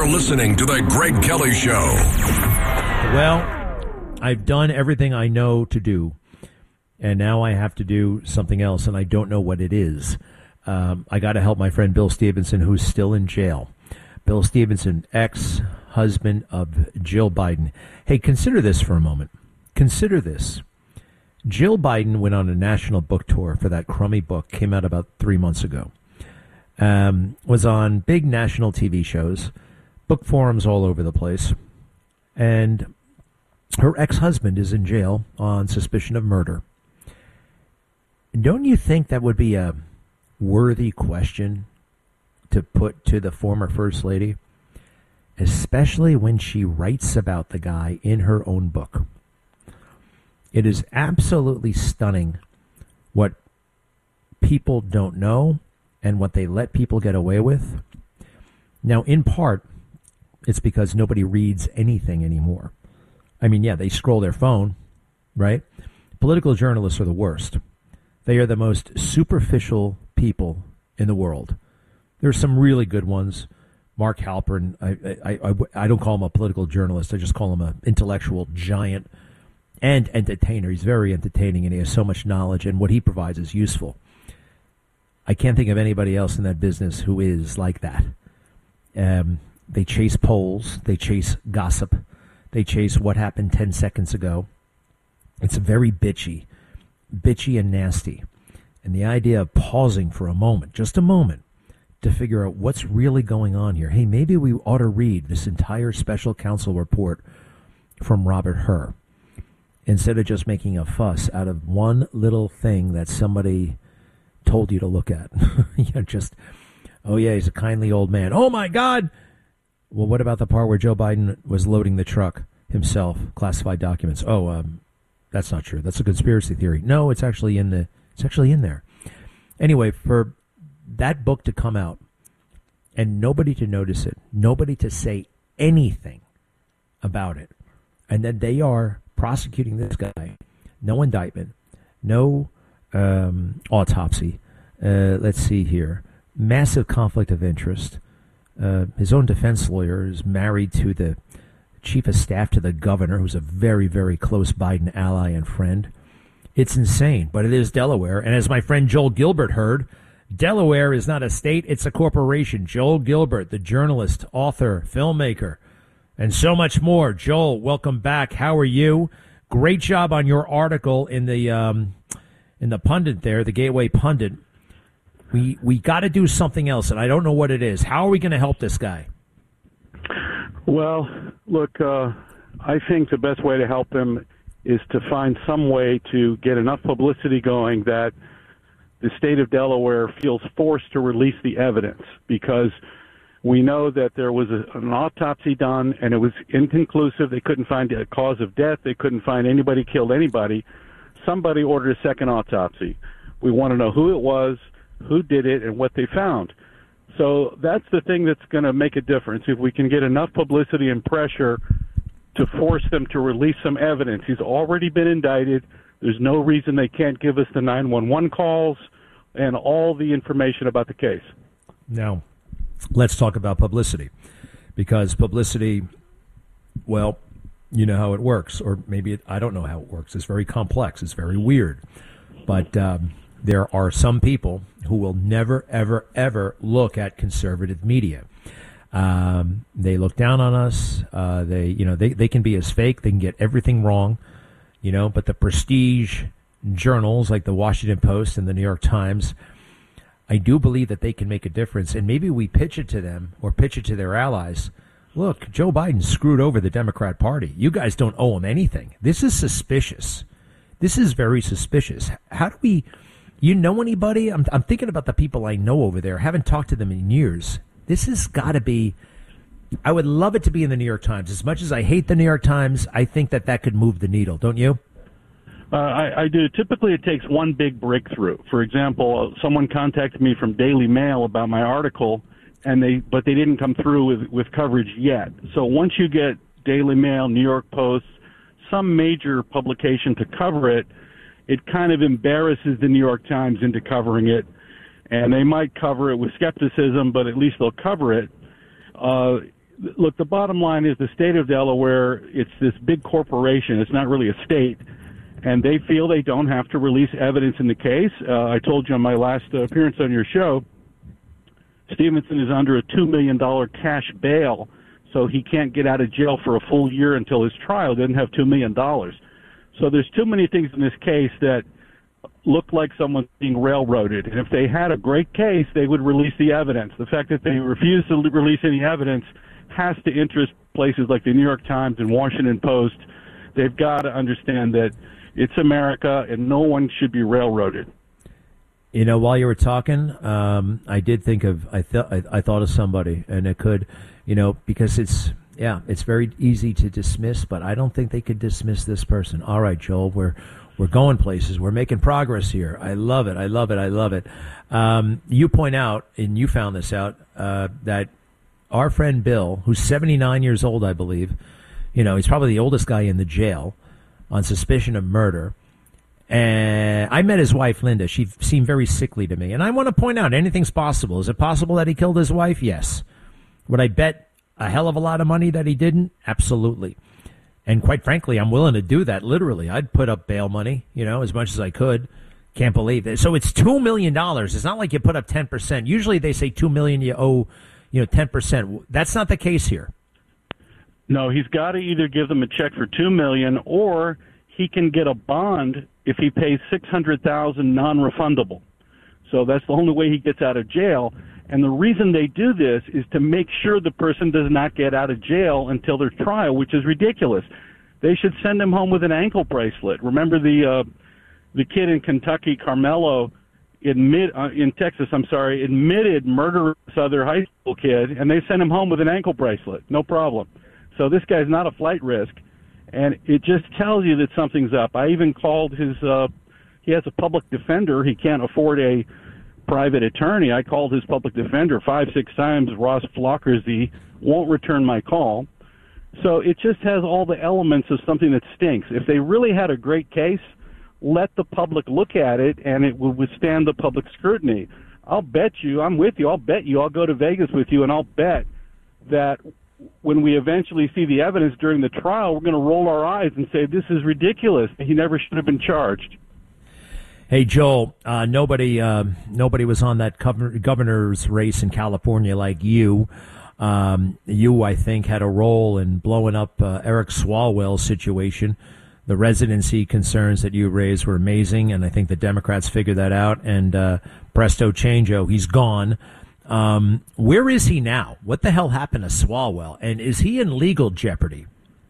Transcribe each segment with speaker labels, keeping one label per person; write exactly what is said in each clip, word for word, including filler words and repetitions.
Speaker 1: You're listening to The Greg Kelly Show.
Speaker 2: Well, I've done everything I know to do, and now I have to do something else, and I don't know what it is. Um, I got to help my friend Bill Stevenson, who's still in jail. Bill Stevenson, ex-husband of Jill Biden. Hey, consider this for a moment. Consider this. Jill Biden went on a national book tour for that crummy book, came out about three months ago. Um, was on big national T V shows, book forums all over the place. And her ex-husband is in jail on suspicion of murder. Don't you think that would be a worthy question to put to the former First Lady? Especially when she writes about the guy in her own book. It is absolutely stunning what people don't know and what they let people get away with. Now, in part, it's because nobody reads anything anymore. I mean, yeah, they scroll their phone, right? Political journalists are the worst. They are the most superficial people in the world. There's some really good ones. Mark Halperin, I, I, I, I don't call him a political journalist. I just call him an intellectual giant and entertainer. He's very entertaining, and he has so much knowledge, and what he provides is useful. I can't think of anybody else in that business who is like that. Um, they chase polls. They chase gossip. They chase what happened ten seconds ago. It's very bitchy, bitchy and nasty. And the idea of pausing for a moment, just a moment, to figure out what's really going on here. Hey, maybe we ought to read this entire special counsel report from Robert Hur instead of just making a fuss out of one little thing that somebody told you to look at. You know, just, oh, yeah, he's a kindly old man. Oh, my God. Well, what about the part where Joe Biden was loading the truck himself, classified documents? Oh, um, that's not true. That's a conspiracy theory. No, it's actually in the, it's actually in there. Anyway, for that book to come out and nobody to notice it, nobody to say anything about it, and then they are prosecuting this guy, no indictment, no um, autopsy. Uh, let's see here. Massive conflict of interest. Uh, his own defense lawyer is married to the chief of staff to the governor, who's a very, very close Biden ally and friend. It's insane, but it is Delaware. And as my friend Joel Gilbert heard, Delaware is not a state, it's a corporation. Joel Gilbert, the journalist, author, filmmaker, and so much more. Joel, welcome back. How are you? Great job on your article in the um, in the pundit there, the Gateway Pundit. We we got to do something else, and I don't know what it is. How are we going to help this guy?
Speaker 3: Well, look, uh, I think the best way to help him is to find some way to get enough publicity going that the state of Delaware feels forced to release the evidence, because we know that there was a, an autopsy done and it was inconclusive. They couldn't find a cause of death. They couldn't find anybody killed anybody. Somebody ordered a second autopsy. We want to know who it was, who did it, and what they found. So that's the thing that's going to make a difference. If we can get enough publicity and pressure to force them to release some evidence. He's already been indicted. There's no reason they can't give us the nine one one calls and all the information about the case.
Speaker 2: Now, let's talk about publicity, because publicity, well, you know how it works, or maybe it, I don't know how it works. It's very complex. It's very weird. But um, there are some people who will never, ever, ever look at conservative media. Um, they look down on us. Uh, they, you know, they, they can be as fake. They can get everything wrong, you know, but the prestige journals like the Washington Post and the New York Times, I do believe that they can make a difference. And maybe we pitch it to them or pitch it to their allies. Look, Joe Biden screwed over the Democrat Party. You guys don't owe him anything. This is suspicious. This is very suspicious. How do we, you know anybody? I'm, I'm thinking about the people I know over there. I haven't talked to them in years. This has got to be, I would love it to be in the New York Times. As much as I hate the New York Times, I think that that could move the needle. Don't you?
Speaker 3: Uh, I, I do. Typically, it takes one big breakthrough. For example, someone contacted me from Daily Mail about my article, and they but they didn't come through with, with coverage yet. So once you get Daily Mail, New York Post, some major publication to cover it, it kind of embarrasses the New York Times into covering it. And they might cover it with skepticism, but at least they'll cover it. Uh, look, the bottom line is the state of Delaware, it's this big corporation. It's not really a state. And they feel they don't have to release evidence in the case. Uh, I told you on my last uh, appearance on your show, Stevenson is under a two million dollars cash bail, so he can't get out of jail for a full year until his trial. He doesn't have two million dollars. So there's too many things in this case that look like someone's being railroaded. And if they had a great case, they would release the evidence. The fact that they refuse to release any evidence has to interest places like the New York Times and Washington Post. They've got to understand that it's America, and no one should be railroaded.
Speaker 2: You know, while you were talking, um, I did think of, I thought, I, I thought of somebody, and it could, you know, because it's, yeah, it's very easy to dismiss, but I don't think they could dismiss this person. All right, Joel, we're, we're going places. We're making progress here. I love it. I love it. I love it. Um, you point out, and you found this out, uh, that our friend Bill, who's seventy-nine years old, I believe, you know, he's probably the oldest guy in the jail on suspicion of murder. And I met his wife, Linda. She seemed very sickly to me. And I want to point out, anything's possible. Is it possible that he killed his wife? Yes. Would I bet a hell of a lot of money that he didn't? Absolutely. And quite frankly, I'm willing to do that, literally. I'd put up bail money, you know, as much as I could. Can't believe it. So it's two million dollars. It's not like you put up ten percent. Usually they say two million dollars, you owe, you know, ten percent. That's not the case here.
Speaker 3: No, he's got to either give them a check for two million dollars or he can get a bond if he pays six hundred thousand dollars non-refundable. So that's the only way he gets out of jail. And the reason they do this is to make sure the person does not get out of jail until their trial, which is ridiculous. They should send him home with an ankle bracelet. Remember the uh, the kid in Kentucky, Carmelo, admit uh, in Texas, I'm sorry, admitted murdering this other high school kid, and they sent him home with an ankle bracelet. No problem. So this guy's not a flight risk, and it just tells you that something's up. I even called his, uh, he has a public defender. He can't afford a private attorney. I called his public defender five, six times. Ross Flockersy won't return my call. So it just has all the elements of something that stinks. If they really had a great case, let the public look at it, and it will withstand the public scrutiny. I'll bet you, I'm with you, I'll bet you, I'll go to Vegas with you, and I'll bet that when we eventually see the evidence during the trial, we're going to roll our eyes and say, this is ridiculous. He never should have been charged.
Speaker 2: Hey, Joel, uh, nobody uh, nobody was on that governor, governor's race in California like you. Um, you, I think, had a role in blowing up uh, Eric Swalwell's situation. The residency concerns that you raised were amazing, and I think the Democrats figured that out. And uh, presto changeo, he's gone. Um, where is he now? What the hell happened to Swalwell? And is he in legal jeopardy?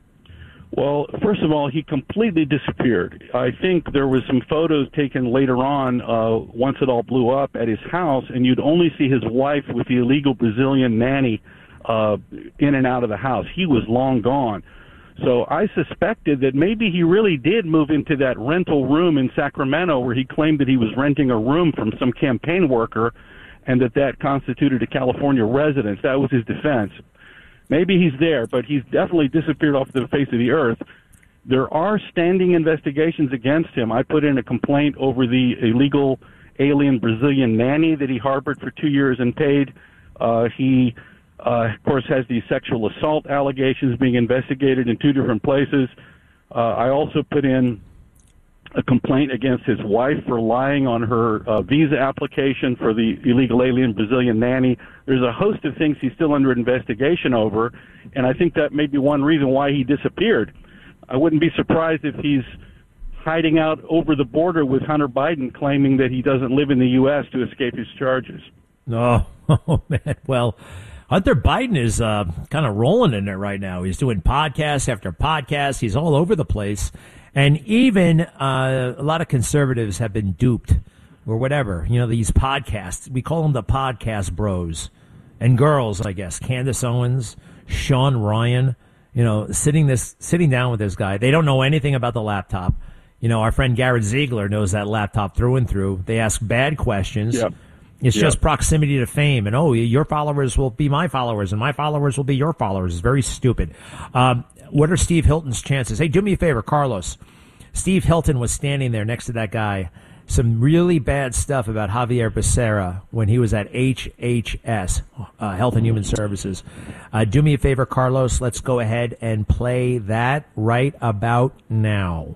Speaker 3: Well, first of all, he completely disappeared. I think there was some photos taken later on, uh, once it all blew up, at his house, and you'd only see his wife with the illegal Brazilian nanny uh, in and out of the house. He was long gone. So I suspected that maybe he really did move into that rental room in Sacramento where he claimed that he was renting a room from some campaign worker and that that constituted a California residence. That was his defense. Maybe he's there, but he's definitely disappeared off the face of the earth. There are standing investigations against him. I put in a complaint over the illegal alien Brazilian nanny that he harbored for two years and paid. Uh, he, uh, of course, has these sexual assault allegations being investigated in two different places. Uh, I also put in a complaint against his wife for lying on her uh, visa application for the illegal alien Brazilian nanny. There's a host of things he's still under investigation over, and I think that may be one reason why he disappeared. I wouldn't be surprised if he's hiding out over the border with Hunter Biden, claiming that he doesn't live in the U S to escape his charges.
Speaker 2: Oh, oh man. Well, Hunter Biden is uh, kind of rolling in it right now. He's doing podcast after podcast. He's all over the place. And even uh, a lot of conservatives have been duped or whatever. You know, these podcasts, we call them the podcast bros and girls, I guess. Candace Owens, Sean Ryan, you know, sitting this, sitting down with this guy. They don't know anything about the laptop. You know, our friend Garrett Ziegler knows that laptop through and through. They ask bad questions.
Speaker 3: Yep.
Speaker 2: It's
Speaker 3: yep.
Speaker 2: just proximity to fame. And, oh, your followers will be my followers and my followers will be your followers. It's very stupid. Um, What are Steve Hilton's chances? Hey, do me a favor, Carlos. Steve Hilton was standing there next to that guy some really bad stuff about Javier Becerra when he was at H H S, uh, Health and Human Services. Uh, do me a favor, Carlos. Let's go ahead and play that right about now.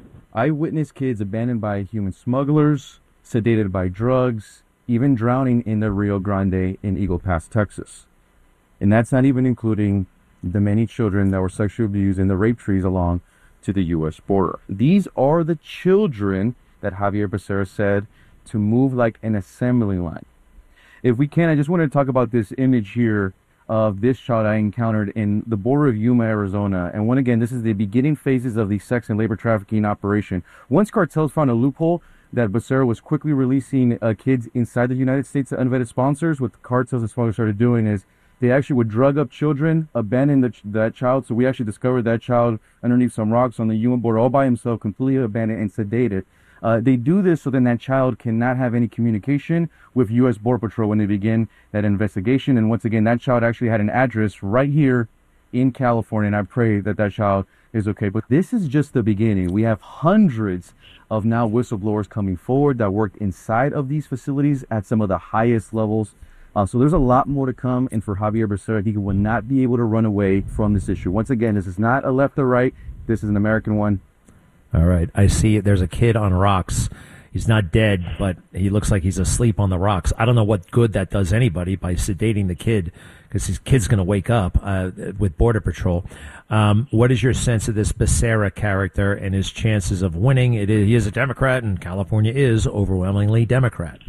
Speaker 4: I witnessed kids abandoned by human smugglers, sedated by drugs, even drowning in the Rio Grande in Eagle Pass, Texas. And that's not even including the many children that were sexually abused in the rape trees along to the U S border. These are the children that Javier Becerra said to move like an assembly line. If we can, I just want to talk about this image here of this child I encountered in the border of Yuma, Arizona. And once again, this is the beginning phases of the sex and labor trafficking operation. Once cartels found a loophole that Becerra was quickly releasing uh, kids inside the United States to unvetted sponsors, what the cartels and smugglers started doing is they actually would drug up children, abandon the, that child. So we actually discovered that child underneath some rocks on the Yuma border all by himself, completely abandoned and sedated. Uh, they do this so then that child cannot have any communication with U S Border Patrol when they begin that investigation. And once again, that child actually had an address right here in California, and I pray that that child is okay. But this is just the beginning. We have hundreds of now whistleblowers coming forward that worked inside of these facilities at some of the highest levels. Uh, so there's a lot more to come, and for Javier Becerra, he will not be able to run away from this issue. Once again, this is not a left or right. This is an American one.
Speaker 2: All right. I see there's a kid on rocks. He's not dead, but he looks like he's asleep on the rocks. I don't know what good that does anybody by sedating the kid, because his kid's going to wake up uh, with Border Patrol. Um, what is your sense of this Becerra character and his chances of winning? It is, he is a Democrat, and California is overwhelmingly Democrat.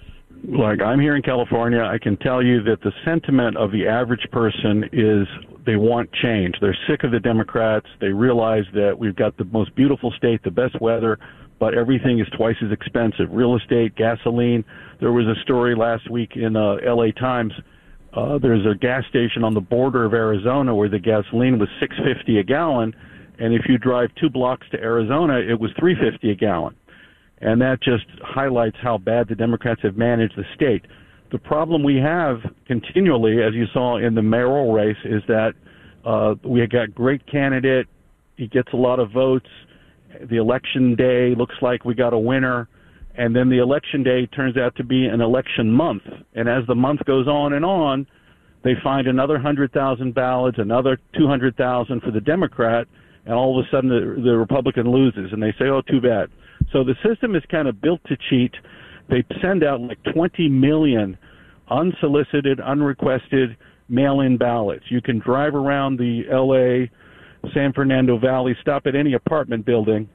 Speaker 3: Like, I'm here in California, I can tell you that the sentiment of the average person is they want change. They're sick of the Democrats. They realize that we've got the most beautiful state, the best weather, but everything is twice as expensive. Real estate, gasoline. There was a story last week in uh, L A Times. Uh, there's a gas station on the border of Arizona where the gasoline was six fifty a gallon, and if you drive two blocks to Arizona, it was three fifty a gallon. And that just highlights how bad the Democrats have managed the state. The problem we have continually, as you saw in the mayoral race, is that uh, we got great candidate. He gets a lot of votes. The election day looks like we got a winner. And then the election day turns out to be an election month. And as the month goes on and on, they find another one hundred thousand ballots, another two hundred thousand for the Democrat, and all of a sudden the, the Republican loses. And they say, oh, too bad. So the system is kind of built to cheat. They send out like twenty million unsolicited, unrequested mail-in ballots. You can drive around the L A, San Fernando Valley, stop at any apartment building,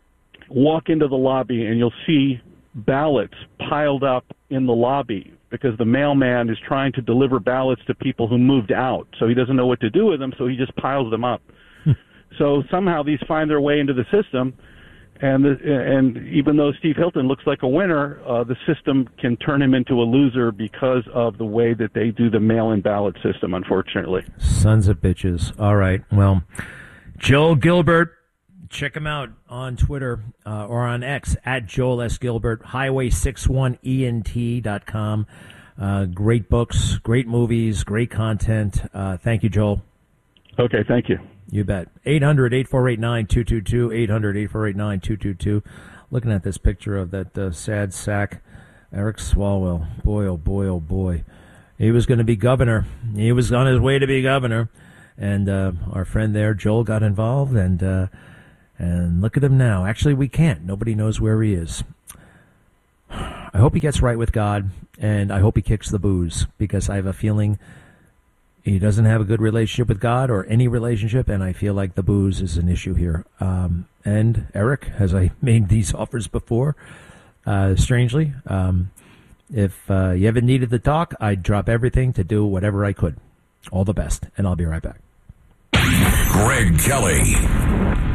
Speaker 3: walk into the lobby, and you'll see ballots piled up in the lobby because the mailman is trying to deliver ballots to people who moved out. So he doesn't know what to do with them, so he just piles them up. So somehow these find their way into the system. And the, and even though Steve Hilton looks like a winner, uh, the system can turn him into a loser because of the way that they do the mail-in ballot system, unfortunately.
Speaker 2: Sons of bitches. All right. Well, Joel Gilbert, check him out on Twitter uh, or on X, at Joel S. Gilbert, highway sixty-one E N T dot com. Uh, great books, great movies, great content. Uh, thank you, Joel.
Speaker 3: Okay, thank you.
Speaker 2: You bet. eight hundred, eight four eight, nine two two two, eight hundred, eight four eight, nine two two two. Looking at this picture of that uh, sad sack, Eric Swalwell. Boy, oh boy, oh boy. He was going to be governor. He was on his way to be governor. And uh, our friend there, Joel, got involved. And, uh, and look at him now. Actually, we can't. Nobody knows where he is. I hope he gets right with God. And I hope he kicks the booze, because I have a feeling he doesn't have a good relationship with God or any relationship, and I feel like the booze is an issue here. Um, and Eric, as I made these offers before, uh, strangely, um, if uh, you ever needed to talk, I'd drop everything to do whatever I could. All the best, and I'll be right back.
Speaker 1: Greg Kelly.